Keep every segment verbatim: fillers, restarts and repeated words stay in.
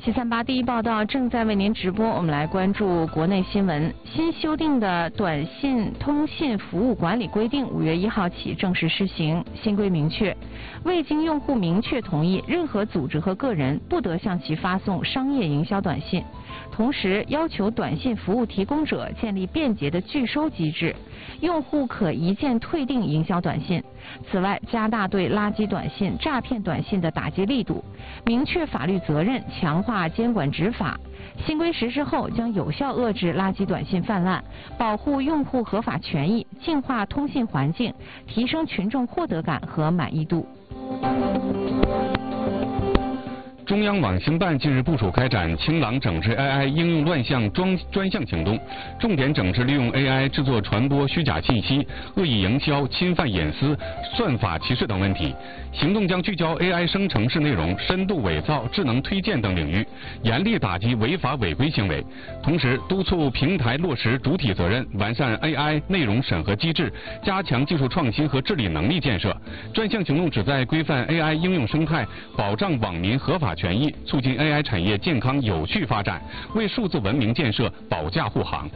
七三八第一报道正在为您直播，我们来关注国内新闻。新修订的短信通信服务管理规定五月一号起正式施行。新规明确，未经用户明确同意，任何组织和个人不得向其发送商业营销短信。同时，要求短信服务提供者建立便捷的拒收机制，用户可一键退订营销短信。此外，加大对垃圾短信、诈骗短信的打击力度，明确法律责任，强化监管执法。新规实施后，将有效遏制垃圾短信泛滥，保护用户合法权益，净化通信环境，提升群众获得感和满意度。 中央网信办近日部署开展清朗整治 A I 应用乱象专专项行动，重点整治利用 A I 制作、传播虚假信息、恶意营销、侵犯隐私、算法歧视等问题。行动将聚焦 A I 生成式内容、深度伪造、智能推荐等领域，严厉打击违法违规行为。同时，督促平台落实主体责任，完善 A I 内容审核机制，加强技术创新和治理能力建设。专项行动旨在规范 A I 应用生态，保障网民合法权益，促进 A I 产业健康有序发展，为数字文明建设保驾护航。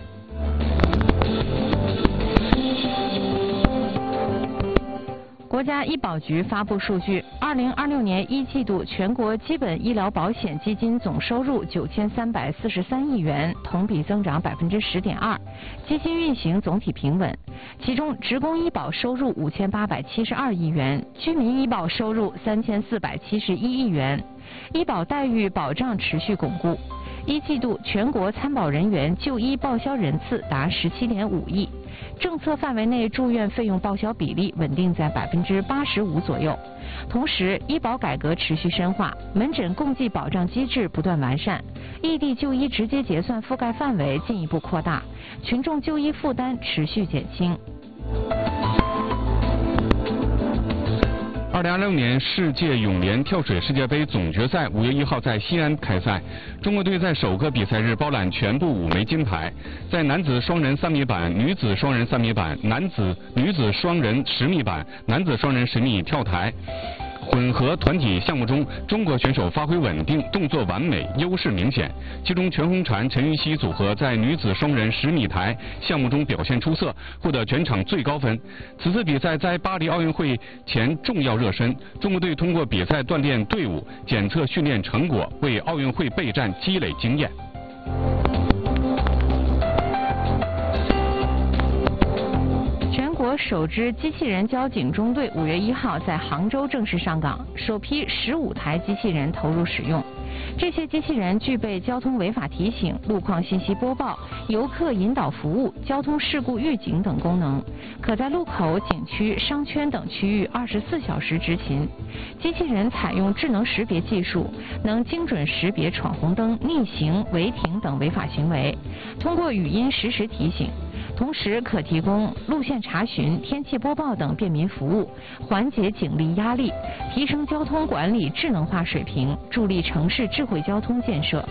国家医保局发布数据，二零二六年一季度全国基本医疗保险基金总收入九千三百四十三亿元，同比增长百分之十点二，基金运行总体平稳。其中，职工医保收入五千八百七十二亿元，居民医保收入三千四百七十一亿元，医保待遇保障持续巩固。一季度全国参保人员就医报销人次达十七点五亿，政策范围内住院费用报销比例稳定在百分之八十五左右。同时，医保改革持续深化，门诊共济保障机制不断完善，异地就医直接结算覆盖范围进一步扩大，群众就医负担持续减轻。 二零二六年世界泳联跳水世界杯总决赛五月一号在西安开赛，中国队在首个比赛日包揽全部五枚金牌，在男子双人三米板、女子双人三米板、男子、女子双人十米板、男子双人十米跳台混合团体项目中，中国选手发挥稳定，动作完美，优势明显。其中，全红婵、陈芋汐组合在女子双人十米台项目中表现出色，获得全场最高分。此次比赛在巴黎奥运会前重要热身，中国队通过比赛锻炼队伍，检测训练成果，为奥运会备战积累经验。 首支机器人交警中队五月一号在杭州正式上岗，首批十五台机器人投入使用。这些机器人具备交通违法提醒、路况信息播报、游客引导服务、交通事故预警等功能，可在路口、景区、商圈等区域二十四小时执勤。机器人采用智能识别技术，能精准识别闯红灯、逆行、违停等违法行为，通过语音实时提醒。同时可提供路线查询、天气播报等便民服务，缓解警力压力，提升交通管理智能化水平，助力城市智慧交通建设。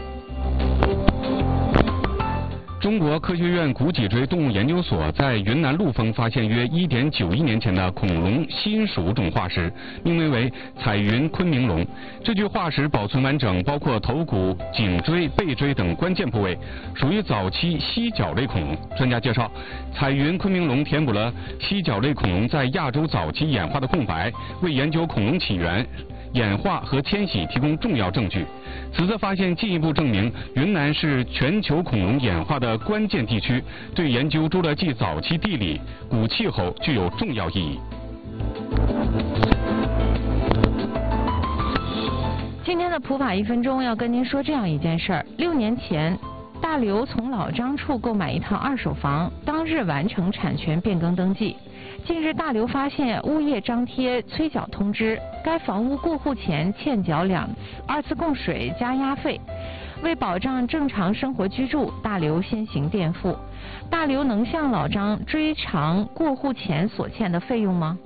中国科学院古脊椎动物研究所在云南陆丰发现约一点九亿年前的恐龙新属种化石，命名为彩云昆明龙。这具化石保存完整，包括头骨、颈椎、背椎等关键部位，属于早期犀角类恐龙。专家介绍，彩云昆明龙填补了犀角类恐龙在亚洲早期演化的空白，为研究恐龙起源、演化和迁徙提供重要证据。此次发现进一步证明，云南是全球恐龙演化的关键地区，对研究侏罗纪早期地理、古气候具有重要意义。 今天的普法一分钟要跟您说这样一件事儿：六年前，大刘从老张处购买一套二手房，当日完成产权变更登记。近日，大刘发现物业张贴催缴通知，该房屋过户前欠缴两次二次供水加押费。为保障正常生活居住，大刘先行垫付。大刘能向老张追偿过户前所欠的费用吗？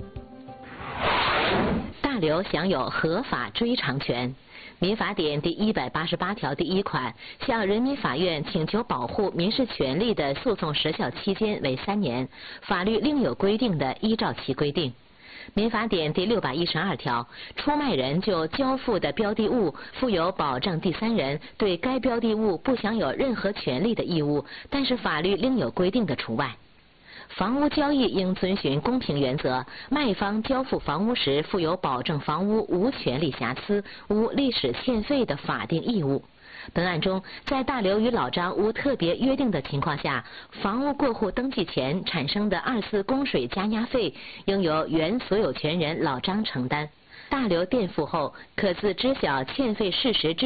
大刘享有合法追偿权。民法典第一百八十八条第一款，向人民法院请求保护民事权利的诉讼时效期间为三年，法律另有规定的依照其规定。 民法典第六百一十二条，出卖人就交付的标的物负有保障第三人对该标的物不享有任何权利的义务，但是法律另有规定的除外。房屋交易应遵循公平原则，卖方交付房屋时负有保证房屋无权利瑕疵、无历史欠费的法定义务。本案中，在大刘与老张无特别约定的情况下，房屋过户登记前产生的二次供水加压费，应由原所有权人老张承担。大刘垫付后，可自知晓欠费事实之